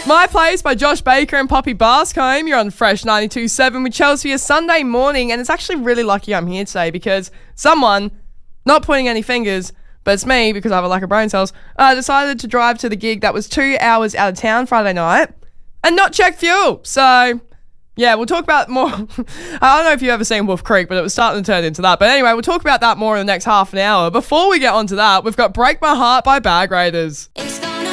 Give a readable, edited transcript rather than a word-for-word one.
My Place by Josh Baker and Poppy Barscombe. You're on Fresh 92.7 with Chelsea a Sunday morning, and it's actually really lucky I'm here today because someone, not pointing any fingers, but it's me because I have a lack of brain cells, decided to drive to the gig that was 2 hours out of town Friday night and not check fuel. So, yeah, we'll talk about more. I don't know if you've ever seen Wolf Creek, but it was starting to turn into that. But anyway, we'll talk about that more in the next half an hour. Before we get onto that, we've got Break My Heart by Bag Raiders.